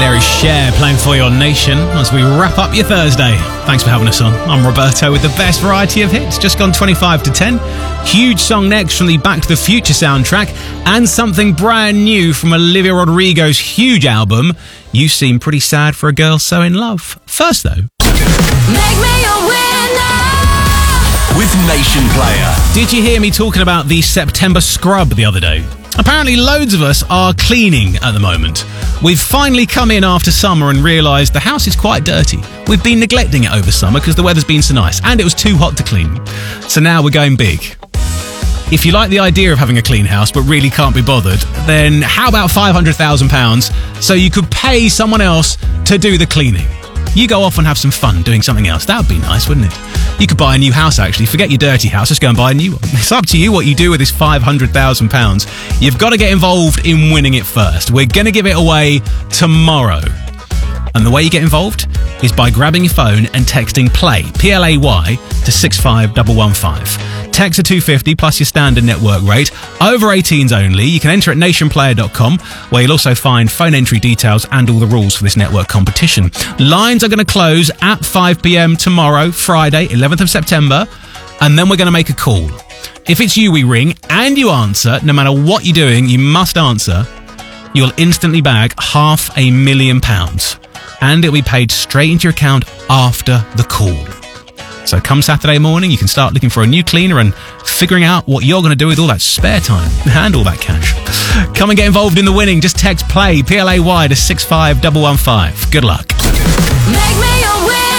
There is Cher playing for your nation as we wrap up your Thursday. Thanks for having us on. I'm Roberto with the best variety of hits, just gone 25 to 10. Huge song next from the Back to the Future soundtrack, and something brand new from Olivia Rodrigo's huge album, You Seem Pretty Sad for a Girl So in Love. First though, Make me a winner with Nation Player. did you hear me talking about the September scrub the other day? Apparently loads of us are cleaning at the moment. We've finally come in after summer and realised the house is quite dirty. We've been neglecting it over summer because the weather's been so nice and it was too hot to clean. So now we're going big. If you like the idea of having a clean house but really can't be bothered, then how about £500,000 so you could pay someone else to do the cleaning? You go off and have some fun doing something else. That would be nice, wouldn't it? You could buy a new house, actually. Forget your dirty house. Just go and buy a new one. It's up to you what you do with this £500,000. You've got to get involved in winning it first. We're going to give it away tomorrow. And the way you get involved is by grabbing your phone and texting PLAY, P-L-A-Y, to 65115. Text to 250 plus your standard network rate. Over 18s only. You can enter at nationplayer.com, where you'll also find phone entry details and all the rules for this network competition. Lines are going to close at 5 p.m. tomorrow, Friday, 11th of September, and then we're going to make a call. If it's you we ring and you answer, no matter what you're doing, you must answer, you'll instantly bag £500,000. And it'll be paid straight into your account after the call. So come Saturday morning, you can start looking for a new cleaner and figuring out what you're going to do with all that spare time and all that cash. Come and get involved in the winning. Just text PLAY, P-L-A-Y, to 65115. Good luck. Make me a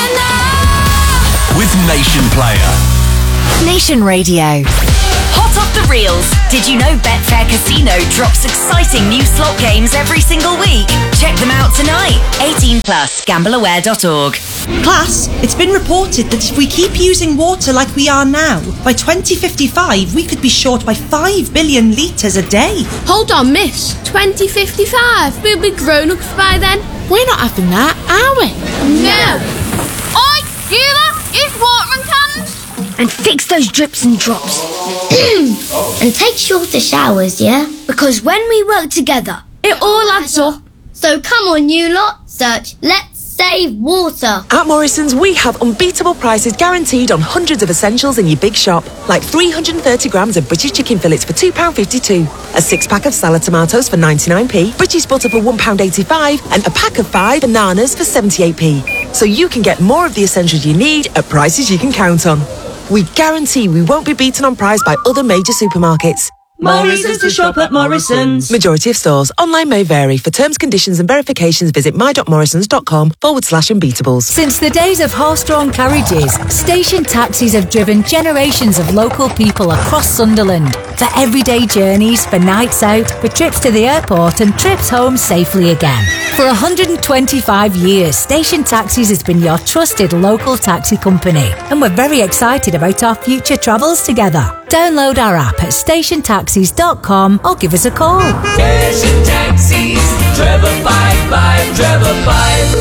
winner With Nation Player. Nation Radio. Hot off the reels. Did you know Betfair Casino drops exciting new slot games every single week? Check them out tonight. 18 plus, gambleaware.org. Class, it's been reported that if we keep using water like we are now, by 2055 we could be short by 5 billion litres a day. Hold on, miss. 2055? We'll be grown-ups by then. We're not having that, are we? No. Oi, you there? Use watering cans. And fix those drips and drops. And take shorter showers, yeah? Because when we work together, It all adds up. so come on you lot, search Let's Save Water. At Morrison's, we have unbeatable prices guaranteed on hundreds of essentials in your big shop, like 330 grams of British chicken fillets for £2.52, a 6-pack of salad tomatoes for 99p, British butter for £1.85, and a pack of 5 bananas for 78p. So you can get more of the essentials you need at prices you can count on. We guarantee we won't be beaten on price by other major supermarkets. Morrison's to shop at Morrison's. Majority of stores. Online may vary. For terms, conditions and verifications, visit my.morrisons.com/unbeatables. Since the days of horse-drawn carriages, station taxis have driven generations of local people across Sunderland. For everyday journeys, for nights out, for trips to the airport and trips home safely again. For 125 years, Station Taxis has been your trusted local taxi company. And we're very excited about our future travels together. Download our app at stationtaxis.com or give us a call. Station taxis, Trevor 55, Trevor 5.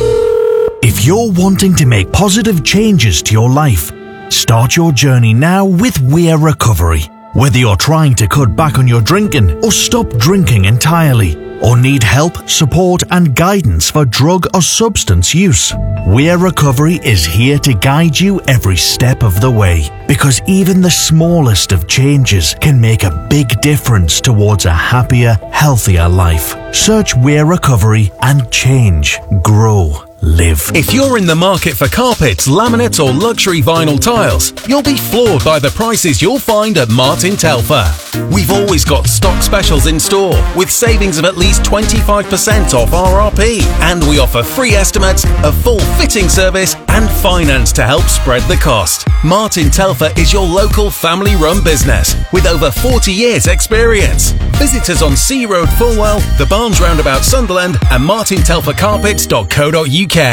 If you're wanting to make positive changes to your life, start your journey now with Weir Recovery. Whether you're trying to cut back on your drinking or stop drinking entirely, or need help, support and guidance for drug or substance use, Weir Recovery is here to guide you every step of the way, because even the smallest of changes can make a big difference towards a happier, healthier life. Search Weir Recovery and change, grow, live. If you're in the market for carpets, laminates or luxury vinyl tiles, you'll be floored by the prices you'll find at Martin Telfer. We've always got stock specials in store with savings of at least 25% off RRP, and we offer free estimates, a full fitting service and finance to help spread the cost. Martin Telfer is your local family-run business with over 40 years experience. Visit us on Sea Road Fulwell, the Barnes Roundabout Sunderland and martintelfercarpets.co.uk.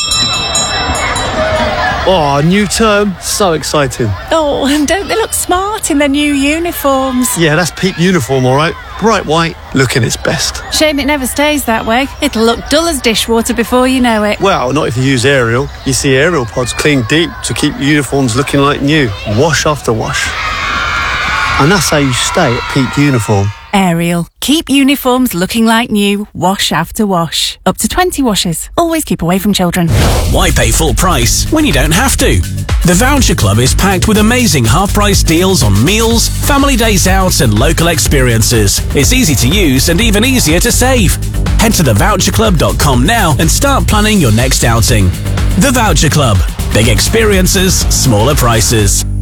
Oh, new term. So exciting. Oh, and don't they look smart in their new uniforms? Yeah, that's peak uniform, all right. Bright white, looking its best. Shame it never stays that way. It'll look dull as dishwater before you know it. Well, not if you use Ariel. You see Ariel pods clean deep to keep uniforms looking like new. Wash after wash. And that's how you stay at peak uniform. Ariel. Keep uniforms looking like new, wash after wash. Up to 20 washes. Always keep away from children. Why pay full price when you don't have to? The Voucher Club is packed with amazing half-price deals on meals, family days out and local experiences. It's easy to use and even easier to save. Head to thevoucherclub.com now and start planning your next outing. The Voucher Club. Big experiences, smaller prices.